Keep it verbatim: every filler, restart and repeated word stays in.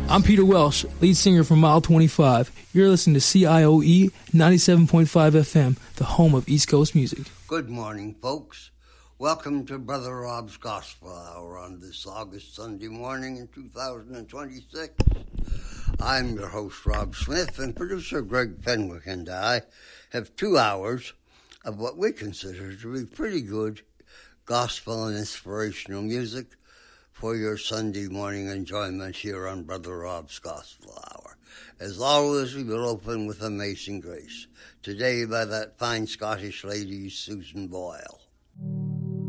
I'm Peter Welsh, lead singer from Mile twenty-five. You're listening to C I O E ninety-seven point five F M, the home of East Coast music. Good morning, folks. Welcome to Brother Rob's Gospel Hour on this August Sunday morning in two thousand twenty-six. I'm your host, Rob Smith, and producer Greg Fenwick and I have two hours of what we consider to be pretty good gospel and inspirational music for your Sunday morning enjoyment here on Brother Rob's Gospel Hour. As always, we will open with Amazing Grace, today by that fine Scottish lady, Susan Boyle.